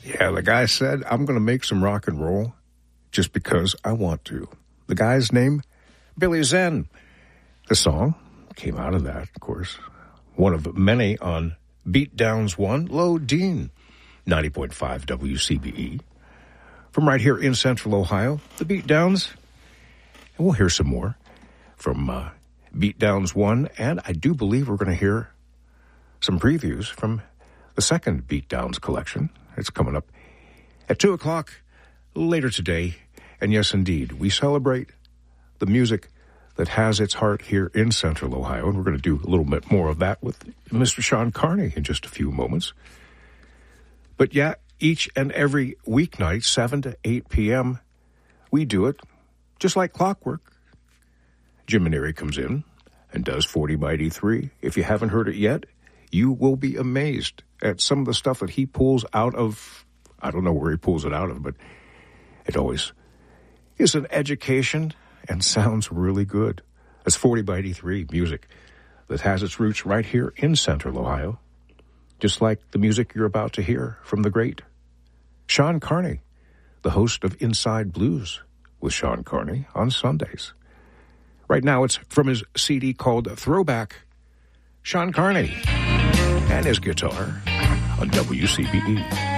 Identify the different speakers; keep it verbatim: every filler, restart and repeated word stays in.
Speaker 1: Yeah, the guy said, I'm going to make some rock and roll just because I want to. The guy's name, Billy Zen. The song came out of that, of course. One of many on Beatdowns one, Low Dean, ninety point five W C B E. From right here in Central Ohio, the Beatdowns. And we'll hear some more from uh, Beatdowns one. And I do believe we're going to hear some previews from the second Beatdowns collection. It's coming up at two o'clock later today. And yes, indeed, we celebrate the music that has its heart here in Central Ohio. And we're going to do a little bit more of that with Mister Sean Carney in just a few moments. But yeah, each and every weeknight, seven to eight p.m., we do it just like clockwork. Jim Maneri comes in and does forty by eighty-three. If you haven't heard it yet, you will be amazed at some of the stuff that he pulls out of. I don't know where he pulls it out of, but it always is an education and sounds really good. That's forty by eighty-three music that has its roots right here in Central Ohio, just like the music you're about to hear from the great Sean Carney, the host of Inside Blues with Sean Carney on Sundays. Right now it's from his C D called Throwback, Sean Carney and his guitar on W C B E.